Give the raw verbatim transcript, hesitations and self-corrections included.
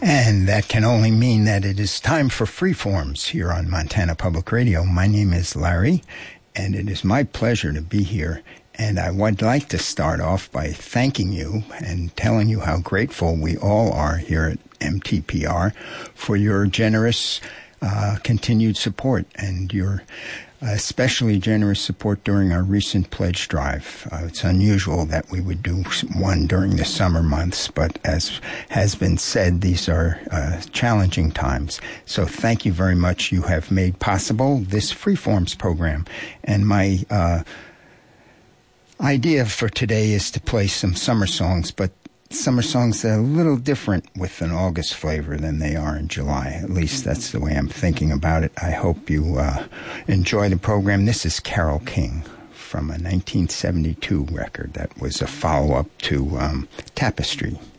And that can only mean that it is time for Freeforms here on Montana Public Radio. My name is Larry, and it is my pleasure to be here. And I would like to start off by thanking you and telling you how grateful we all are here at M T P R for your generous uh, continued support and your especially generous support during our recent pledge drive. Uh, it's unusual that we would do one during the summer months, but as has been said, these are uh, challenging times. So thank you very much. You have made possible this Freeforms program. And my uh, idea for today is to play some summer songs, but summer songs are a little different with an August flavor than they are in July. At least that's the way I'm thinking about it. I hope you uh, enjoy the program. This is Carole King from a nineteen seventy-two record that was a follow-up to um, Tapestry.